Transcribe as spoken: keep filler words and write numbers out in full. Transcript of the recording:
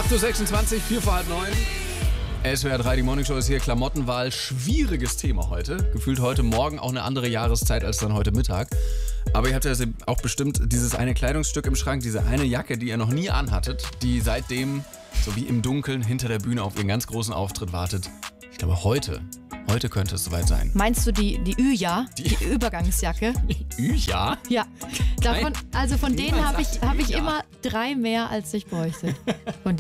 acht Uhr sechsundzwanzig, vier vor halb neun. S W R drei, die Morning Show ist hier. Klamottenwahl, schwieriges Thema heute. Gefühlt heute Morgen auch eine andere Jahreszeit als dann heute Mittag. Aber ihr habt ja auch bestimmt dieses eine Kleidungsstück im Schrank, diese eine Jacke, die ihr noch nie anhattet, die seitdem, so wie im Dunkeln, hinter der Bühne auf ihren ganz großen Auftritt wartet. Ich glaube, heute, heute könnte es soweit sein. Meinst du die, die Üja, die, Die- die Übergangsjacke? Üja? Ja. Davon, also von denen Niemand habe ich, sagt hab ich Üja. immer drei mehr, als ich bräuchte. Von